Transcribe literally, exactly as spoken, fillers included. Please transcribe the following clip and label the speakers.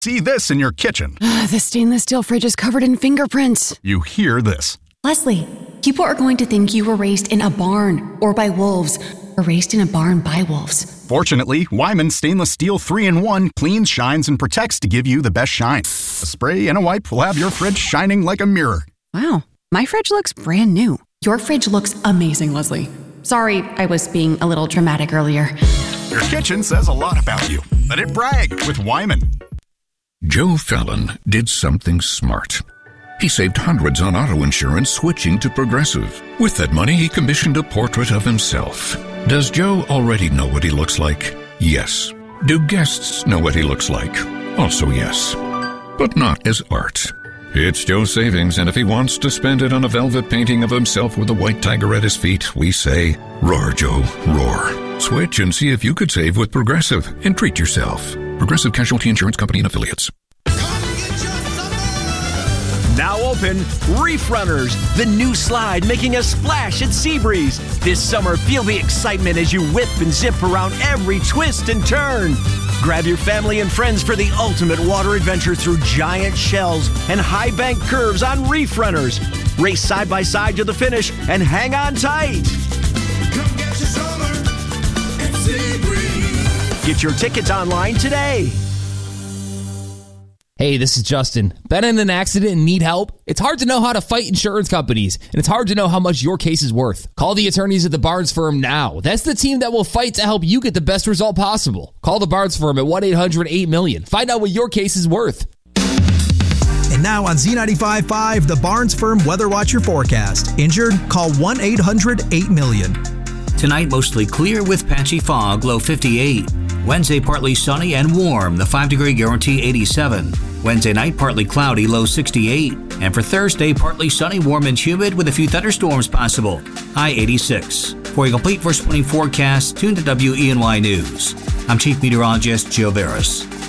Speaker 1: See this in your kitchen.
Speaker 2: The stainless steel fridge is covered in fingerprints.
Speaker 1: You hear this.
Speaker 2: Leslie, people are going to think you were raised in a barn or by wolves, or raised in a barn by wolves.
Speaker 1: Fortunately, Wyman Stainless Steel three in one cleans, shines, and protects to give you the best shine. A spray and a wipe will have your fridge shining like a mirror.
Speaker 2: Wow, my fridge looks brand new. Your fridge looks amazing, Leslie. Sorry, I was being a little dramatic earlier.
Speaker 1: Your kitchen says a lot about you. Let it brag with Wyman.
Speaker 3: Joe Fallon did something smart. He saved hundreds on auto insurance switching to Progressive. With that money, he commissioned a portrait of himself. Does Joe already know what he looks like? Yes. Do guests know what he looks like? Also yes. But not as art. It's Joe's savings, and if he wants to spend it on a velvet painting of himself with a white tiger at his feet, we say, roar, Joe, roar. Switch and see if you could save with Progressive and treat yourself. Progressive Casualty Insurance Company and Affiliates.
Speaker 4: Now open, Reef Runners, the new slide making a splash at Seabreeze. This summer, feel the excitement as you whip and zip around every twist and turn. Grab your family and friends for the ultimate water adventure through giant shells and high bank curves on Reef Runners. Race side by side to the finish and hang on tight.
Speaker 5: Come get your summer at Seabreeze.
Speaker 4: Get your tickets online today.
Speaker 6: Hey, this is Justin. Been in an accident and need help? It's hard to know how to fight insurance companies, and it's hard to know how much your case is worth. Call the attorneys at the Barnes Firm now. That's the team that will fight to help you get the best result possible. Call the Barnes Firm at one eight hundred eight million. Find out what your case is worth.
Speaker 7: And now on Z ninety-five point five, the Barnes Firm Weather Watcher forecast. Injured? Call one eight hundred eight million.
Speaker 8: Tonight, mostly clear with patchy fog, low fifty-eight. Wednesday, partly sunny and warm, the five degree guarantee eighty-seven. Wednesday night, partly cloudy, low sixty-eight. And for Thursday, partly sunny, warm and humid with a few thunderstorms possible, high eighty-six. For a complete first morning forecast, tune to W E N Y News. I'm Chief Meteorologist Joe Barris.